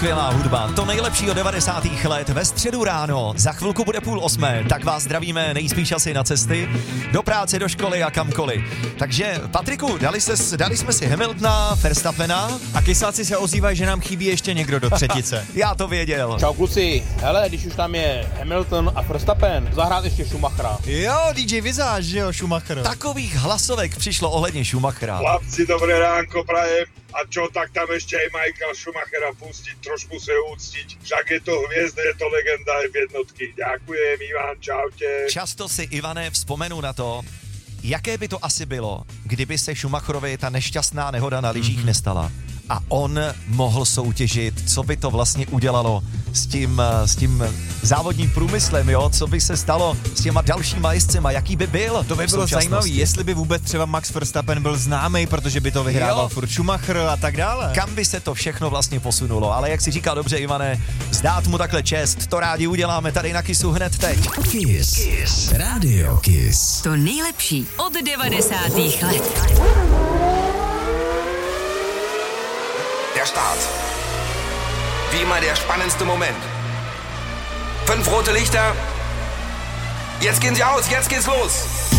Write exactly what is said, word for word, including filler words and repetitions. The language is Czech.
skvělá hudba, to nejlepší od devadesátých let ve středu ráno. Za chvilku bude půl osmé, tak vás zdravíme nejspíš asi na cesty, do práce, do školy a kamkoliv. Takže Patriku, dali, ses, dali jsme si Hamiltona, Verstappena. A kysáci se ozývají, že nám chybí ještě někdo do třetice. Já to věděl. Čau kluci, hele, když už tam je Hamilton a Verstappen, zahrát ještě Schumachera. Jo, D J Vizáž, že jo, Schumacher. Takových hlasovek přišlo ohledně Schumachera. Chlapci, dobré ránko prajem. A čo, tak tam ešte aj Michael Schumachera pustiť, trošku sa úctiť. Však je to hviezda, je to legenda aj v jednotky. Ďakujem, Ivan, čaute. Často si, Ivane, vzpomenu na to, jaké by to asi bylo, kdyby se Schumacherovi ta nešťastná nehoda na lyžích mm-hmm. nestala. A on mohl soutěžit, co by to vlastně udělalo s tím, s tím závodním průmyslem, jo? Co by se stalo s těma dalšíma jezdcema, jaký by byl. To by bylo zajímavé, jestli by vůbec třeba Max Verstappen byl známý, protože by to vyhrával jo. furt Schumacher a tak dále. Kam by se to všechno vlastně posunulo, ale jak si říká dobře, Ivane, zdát mu takhle čest, to rádi uděláme tady na Kissu hned teď. Kiss. Kiss. Radio Kiss. To nejlepší od devadesátých let. Der Start. Wie immer der spannendste Moment. Fünf rote Lichter. Jetzt gehen sie aus, jetzt geht's los.